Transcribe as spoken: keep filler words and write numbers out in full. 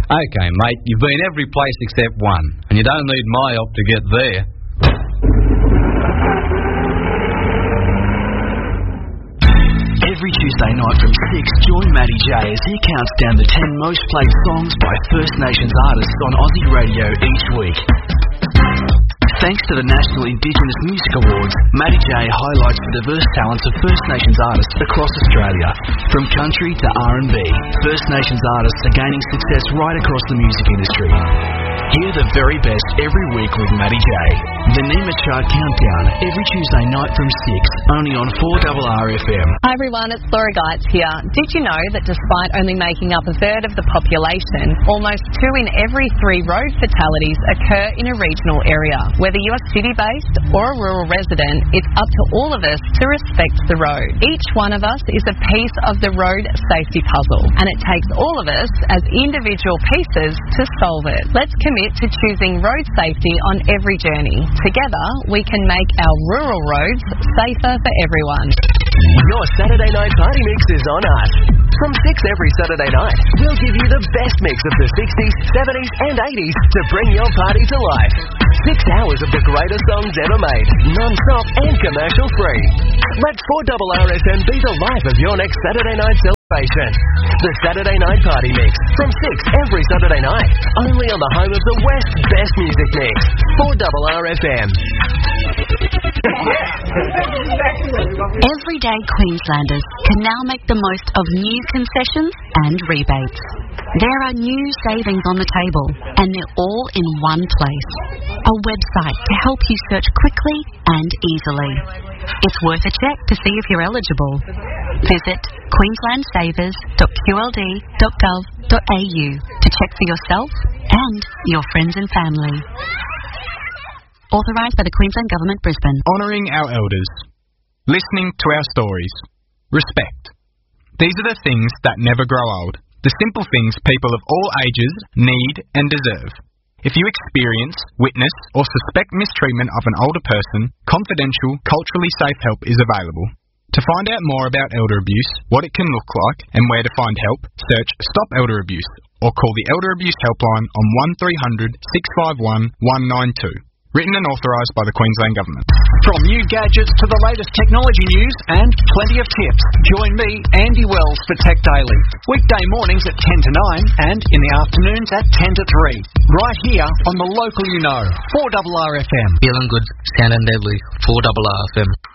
Okay, mate, you've been every place except one, and you don't need my help to get there. Every Tuesday night from six, join Matty J as he counts down the ten most played songs by First Nations artists on Aussie radio each week. Thanks to the National Indigenous Music Awards, Matty J highlights the diverse talents of First Nations artists across Australia. From country to R and B, First Nations artists are gaining success right across the music industry. Hear the very best every week with Matty J. The Nima Chart Countdown, every Tuesday night from six, only on four R R F M. Hi everyone, it's Laura Geitz here. Did you know that despite only making up a third of the population, almost two in every three road fatalities occur in a regional area? Whether you're city-based or a rural resident, it's up to all of us to respect the road. Each one of us is a piece of the road safety puzzle, and it takes all of us as individual pieces to solve it. Let's commit to choosing road safety on every journey. Together, we can make our rural roads safer for everyone. Your Saturday night party mix is on us. From six every Saturday night, we'll give you the best mix of the sixties, seventies and eighties to bring your party to life. Six hours of the greatest songs ever made, non-stop and commercial free. Let four R R F M be the life of your next Saturday night celebration. The Saturday Night Party Mix, from six every Saturday night, only on the home of the West's best music mix, four R R F M. Everyday Queenslanders can now make the most of new concessions and rebates. There are new savings on the table, and they're all in one place. A website to help you search quickly and easily. It's worth a check to see if you're eligible. Visit queensland savers dot q l d dot gov dot a u to check for yourself and your friends and family. Authorised by the Queensland Government, Brisbane. Honouring our elders. Listening to our stories. Respect. These are the things that never grow old. The simple things people of all ages need and deserve. If you experience, witness, or suspect mistreatment of an older person, confidential, culturally safe help is available. To find out more about elder abuse, what it can look like, and where to find help, search Stop Elder Abuse or call the Elder Abuse Helpline on one three hundred, six five one, one nine two. Written and authorised by the Queensland Government. From new gadgets to the latest technology news and plenty of tips, join me, Andy Wells, for Tech Daily. Weekday mornings at ten to nine and in the afternoons at ten to three. Right here on the local you know, four R R F M. Feeling good, sound and deadly, four R R F M.